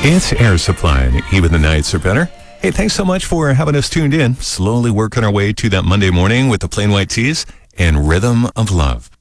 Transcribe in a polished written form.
It's Air Supply, and even the nights are better. Hey, thanks so much for having us tuned in. Slowly working our way to that Monday morning with the Plain White Tees and Rhythm of Love.